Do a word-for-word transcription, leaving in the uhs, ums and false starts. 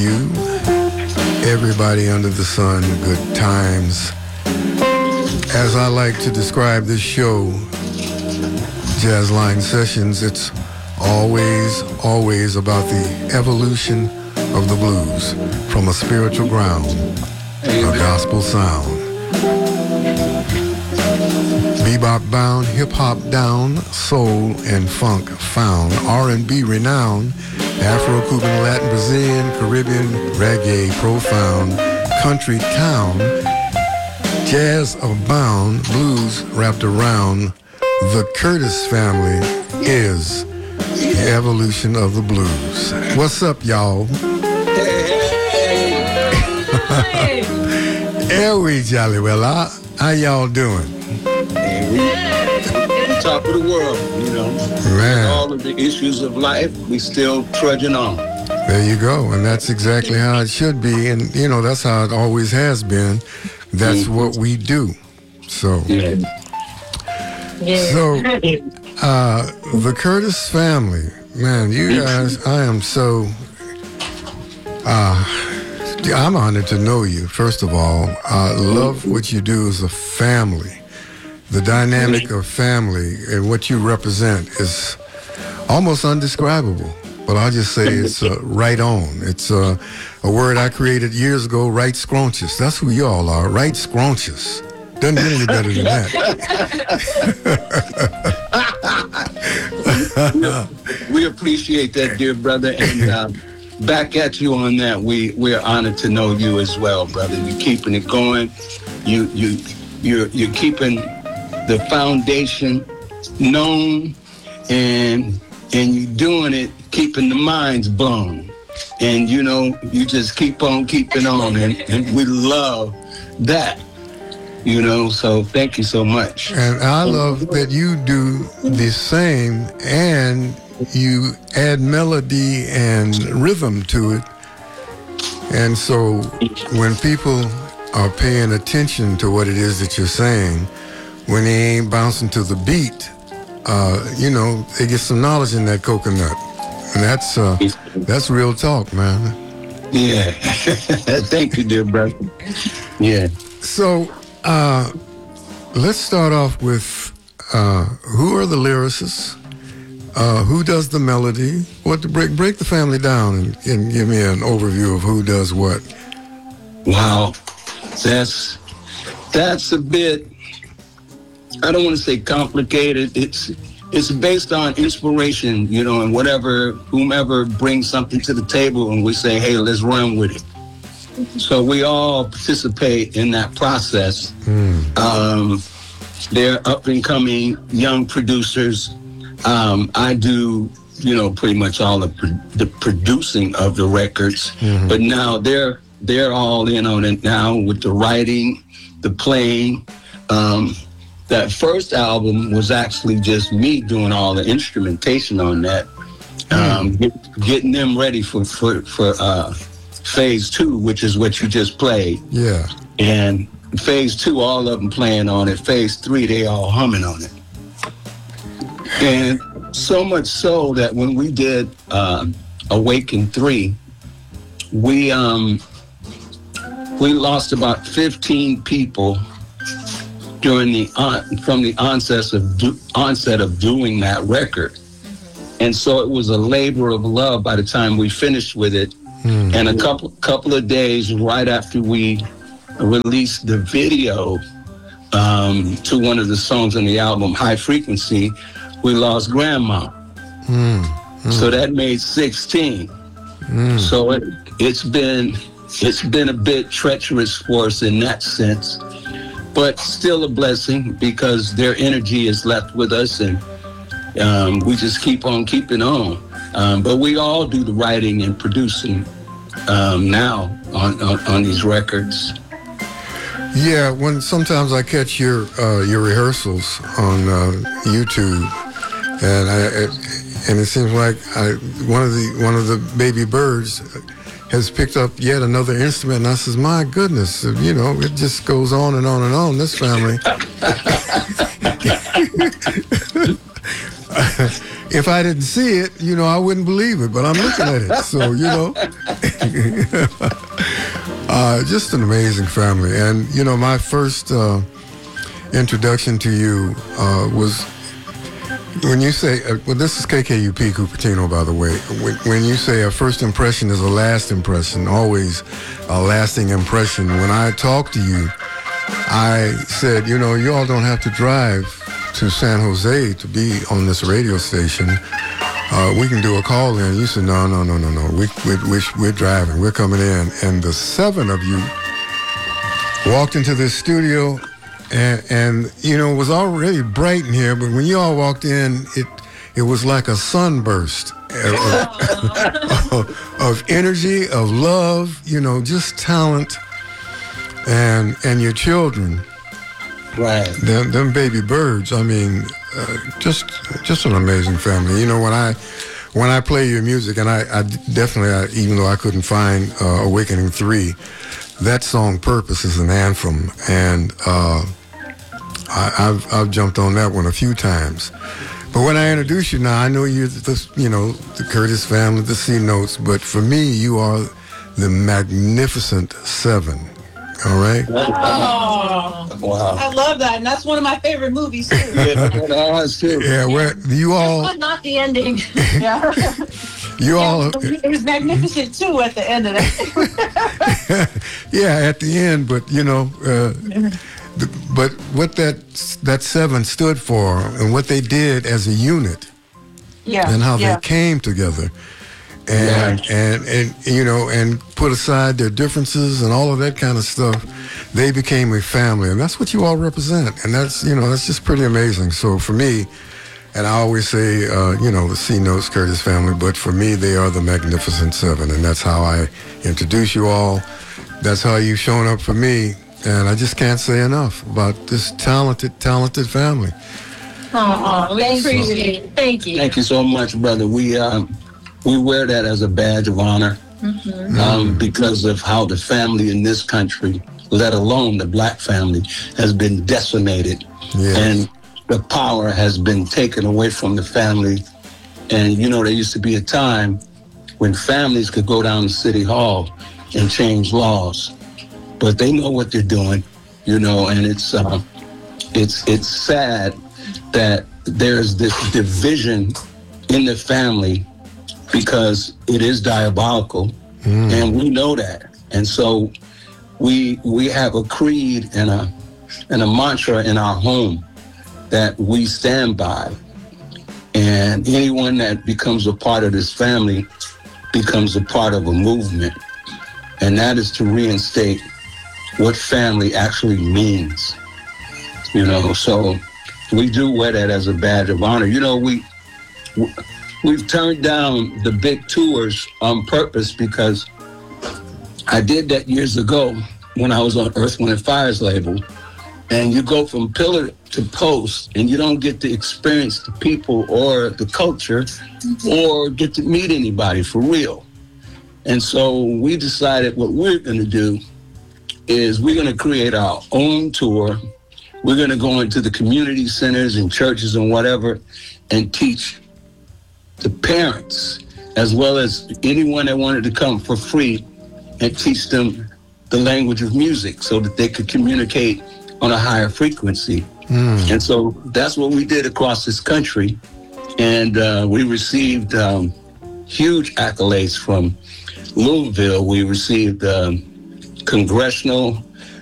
you, everybody under the sun, good times. As I like to describe this show, Jazzline Sessions, it's always, always about the evolution of the blues from a spiritual ground, a gospel sound. Bebop bound, hip-hop down, soul and funk found, R and B renowned, Afro-Cuban, Latin, Brazilian, Caribbean, reggae profound, country town, jazz abound, blues wrapped around. The Curtis family is the evolution of the blues. What's up, y'all? Hey! There we jolly well. How, how y'all doing? Top of the world, you know. Man. All of the issues of life, we still trudging on. There you go. And that's exactly how it should be. And, you know, that's how it always has been. That's mm-hmm. what we do. So, yeah. so uh, the Curtis family, man, you guys, I am so, uh, I'm honored to know you, first of all. I love what you do as a family. The dynamic of family and what you represent is almost undescribable. But I'll just say it's uh, right on. It's uh, a word I created years ago, right scrumptious. That's who y'all are, right scrumptious. Doesn't get any better than that. We appreciate that, dear brother. And uh, back at you on that, we, we're honored to know you as well, brother. You're keeping it going. You, you, you're, you're keeping the foundation known, and and you doing it, keeping the minds blown. And, you know, you just keep on keeping on, and, and we love that, you know, so thank you so much. And I love that you do the same, and you add melody and rhythm to it. And so when people are paying attention to what it is that you're saying, when they ain't bouncing to the beat, uh, you know, they get some knowledge in that coconut. And that's uh, that's real talk, man. Yeah. Thank you, dear brother. Yeah. So uh, let's start off with uh, who are the lyricists? Uh, who does the melody? What to break break the family down and, and give me an overview of who does what. Wow. That's that's a bit, I don't want to say complicated. It's it's based on inspiration, you know, and whatever, whomever brings something to the table and we say, hey, let's run with it. So we all participate in that process. Mm. Um, they're up and coming young producers. Um, I do, you know, pretty much all of pro- the producing of the records, mm-hmm. but now they're they're all in on it now with the writing, the playing. Um, That first album was actually just me doing all the instrumentation on that, um, get, getting them ready for for, for uh, phase two, which is what you just played. Yeah. And phase two, all of them playing on it. Phase three, they all humming on it. And so much so that when we did uh, Awaken three, we um, we lost about fifteen people during the on, from the onset of do, onset of doing that record. And so it was a labor of love by the time we finished with it. Mm. And a couple couple of days right after we released the video um, to one of the songs on the album, High Frequency, we lost Grandma. Mm. Mm. So that made sixteen. Mm. So it, it's been it's been a bit treacherous for us in that sense. But still a blessing because their energy is left with us, and um, we just keep on keeping on. Um, but we all do the writing and producing um, now on, on, on these records. Yeah, when sometimes I catch your uh, your rehearsals on uh, YouTube, and I, it, and it seems like I, one of the one of the baby birds has picked up yet another instrument, and I says, my goodness, you know, it just goes on and on and on, this family. If I didn't see it, you know, I wouldn't believe it, but I'm looking at it, so, you know. uh, just an amazing family. And, you know, my first uh, introduction to you uh, was when you say, uh, well, this is K K U P Cupertino, by the way. When, when you say a first impression is a last impression, always a lasting impression. When I talked to you, I said, you know, you all don't have to drive to San Jose to be on this radio station. Uh, we can do a call in. You said, no, no, no, no, no. We, we, we, we're driving. We're coming in. And the seven of you walked into this studio. And, and, you know, it was already bright in here, but when you all walked in, it it was like a sunburst of, of, of energy, of love, you know, just talent, and and your children. Right. Them, them baby birds, I mean, uh, just just an amazing family. You know, when I when I play your music, and I, I definitely, I, even though I couldn't find uh, Awakening three, that song Purpose is an anthem, and uh, I, I've I've jumped on that one a few times. But when I introduce you now, I know you're the, you know, the Curtis family, the C Notes, but for me, you are the Magnificent Seven. All right? Oh, Wow. I love that, and that's one of my favorite movies too. Yeah, that's ours too. Yeah, well, you all, But not the ending. Yeah. you all, It was magnificent too at the end of that. yeah, at the end, but you know, uh, the, but what that that seven stood for and what they did as a unit Yeah. and how yeah. they came together and, Right. and and you know and put aside their differences and all of that kind of stuff. They became a family, and that's what you all represent, and that's you know that's just pretty amazing. So for me, and I always say, uh, you know, the C Notes Curtis family, but for me, they are the Magnificent Seven, and that's how I introduce you all. That's how you've shown up for me, and I just can't say enough about this talented, talented family. Oh, we appreciate it. Thank you. Thank you so much, brother. We um, we wear that as a badge of honor Mm-hmm. um, because of how the family in this country, let alone the black family, has been decimated. Yes. And the power has been taken away from the family. And, you know, there used to be a time when families could go down to City Hall and change laws. But they know what they're doing, you know, and it's uh, it's it's sad that there's this division in the family because it is diabolical, Mm. and we know that. And so we we have a creed and a and a mantra in our home that we stand by. And anyone that becomes a part of this family becomes a part of a movement. And that is to reinstate what family actually means. You know, so we do wear that as a badge of honor. You know, we, we've turned down the big tours on purpose because I did that years ago when I was on Earth, Wind and Fire's label. And you go from pillar to post and you don't get to experience the people or the culture or get to meet anybody for real. And so we decided what we're going to do is we're going to create our own tour. We're going to go into the community centers and churches and whatever and teach the parents as well as anyone that wanted to come for free and teach them the language of music so that they could communicate on a higher frequency. Mm. And so that's what we did across this country. And uh, we received um, huge accolades from Louisville. We received um, congressional